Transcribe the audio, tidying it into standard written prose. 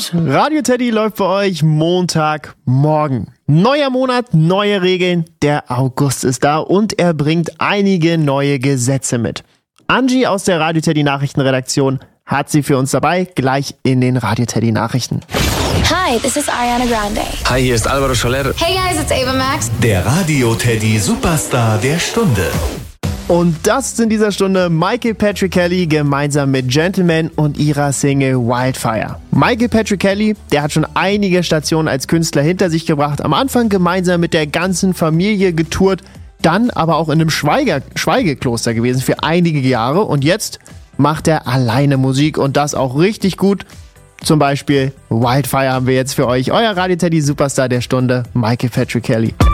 Und Radio Teddy läuft für euch Montagmorgen. Neuer Monat, neue Regeln. Der August ist da und er bringt einige neue Gesetze mit. Angie aus der Radio Teddy Nachrichtenredaktion hat sie für uns dabei, gleich in den Radio Teddy Nachrichten. Hi, this is Ariana Grande. Hi, hier ist Alvaro Soler. Hey guys, it's Ava Max. Der Radio Teddy Superstar der Stunde. Und das ist in dieser Stunde Michael Patrick Kelly gemeinsam mit Gentleman und ihrer Single Wildfire. Michael Patrick Kelly, der hat schon einige Stationen als Künstler hinter sich gebracht. Am Anfang gemeinsam mit der ganzen Familie getourt, dann aber auch in einem Schweigekloster gewesen für einige Jahre. Und jetzt macht er alleine Musik und das auch richtig gut. Zum Beispiel Wildfire haben wir jetzt für euch. Euer Radio Teddy Superstar der Stunde, Michael Patrick Kelly.